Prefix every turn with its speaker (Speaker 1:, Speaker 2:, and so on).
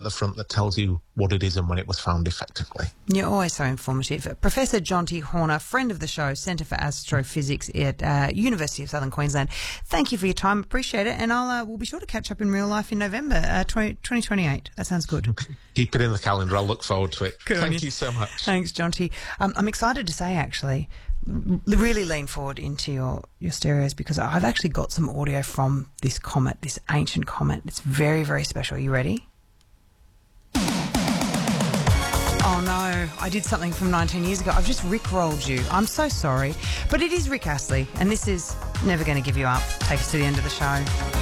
Speaker 1: the front that tells you what it is and when it was found effectively.
Speaker 2: You're always so informative. Professor Jonty Horner, friend of the show, Centre for Astrophysics at University of Southern Queensland. Thank you for your time. Appreciate it. And we'll be sure to catch up in real life in November 2028. That sounds good.
Speaker 1: Keep it in the calendar. I'll look forward to it.
Speaker 2: Good.
Speaker 1: Thank you so much.
Speaker 2: Thanks, Jonty. I'm excited to say, actually, really lean forward into your stereos, because I've actually got some audio from this comet, this ancient comet. It's very, very special. Are you ready? Oh no, I did something from 19 years ago. I've just rickrolled you. I'm so sorry. But it is Rick Astley, and this is Never Gonna Give You Up. Take us to the end of the show.